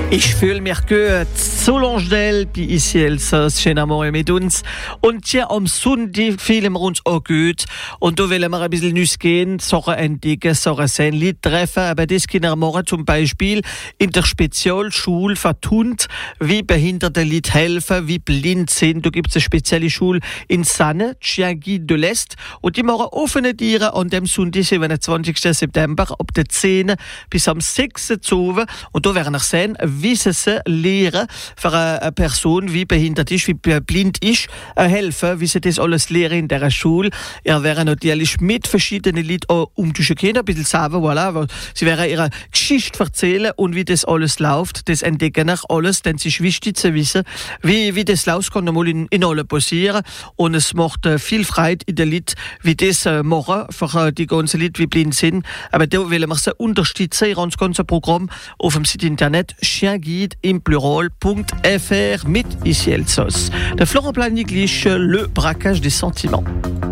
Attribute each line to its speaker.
Speaker 1: Ich fühle mich gut, so lange d'elle, puis ici Elsass, schön am Morgen mit uns. Und hier am Sonntag fühlen wir uns auch gut. Und da wollen wir ein bisschen rausgehen, Sachen entdecken, Sachen sehen, Leute treffen. Aber das können wir morgen zum Beispiel in der Spezialschule vertont, wie behinderte Leute helfen, wie blind sind. Da gibt es eine spezielle Schule in Sanne, Chiangui de l'Est. Und die machen offene Tiere an dem Sonntag, 27. September, ab der 10 bis am 6. Uhr. Und da werden wir sehen, wie sie lehren, für eine Person, wie behindert ist, wie blind ist, helfen, wie sie das alles lehren in dieser Schule. Er wäre natürlich mit verschiedenen Leuten auch umtauschen können, ein bisschen sagen, voilà, sie werden ihre Geschichte erzählen und wie das alles läuft, das entdecken wir alles, denn es ist wichtig zu wissen, wie das läuft, kann einmal in allen passieren und es macht viel Freude in den Leuten, wie das machen, für die ganzen Leute, wie blind sind, aber da wollen wir sie unterstützen, das ganze Programm auf dem Site Internet chienguide.plural.fr mit ici Elsass. Der Florent Planiglich, le braquage des sentiments.